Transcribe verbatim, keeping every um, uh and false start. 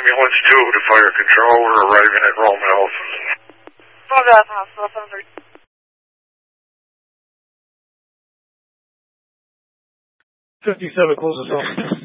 Ambulance two to fire control. We're arriving at Roman Health. Roger that, hospital seven three. fifty-seven, close us up.